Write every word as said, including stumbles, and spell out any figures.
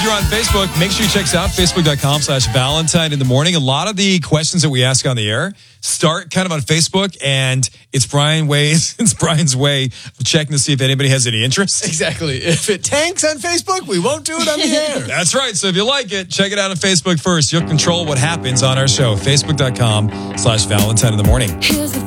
you're on Facebook, make sure you check us out, facebook.com slash Valentine in the morning. A lot of the questions that we ask on the air start kind of on Facebook, and it's Brian ways, it's Brian's way of checking to see if anybody has any interest. Exactly. If it tanks on Facebook, we won't do it on the air. That's right. So if you like it, check it out on Facebook first. You'll control what happens on our show, facebook.com slash Valentine in the morning. Here's the